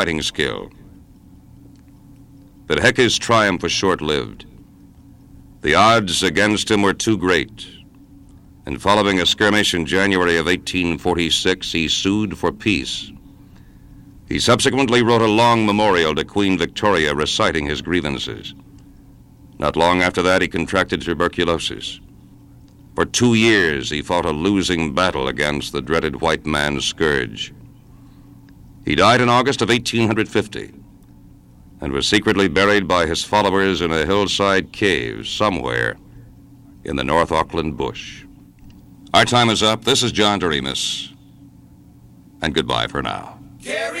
fighting skill. But Hecke's triumph was short-lived. The odds against him were too great, and following a skirmish in January of 1846, he sued for peace. He subsequently wrote a long memorial to Queen Victoria reciting his grievances. Not long after that, he contracted tuberculosis. For 2 years, he fought a losing battle against the dreaded white man's scourge. He died in August of 1850 and was secretly buried by his followers in a hillside cave somewhere in the North Auckland bush. Our time is up. This is John Doremus, and goodbye for now.